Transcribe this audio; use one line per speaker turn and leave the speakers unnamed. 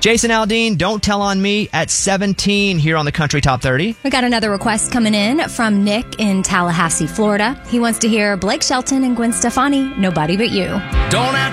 Jason Aldean, Don't Tell on Me at 17 here on the Country Top 30.
We got another request coming in from Nick in Tallahassee, Florida. He wants to hear Blake Shelton and Gwen Stefani, Nobody But You.
Don't have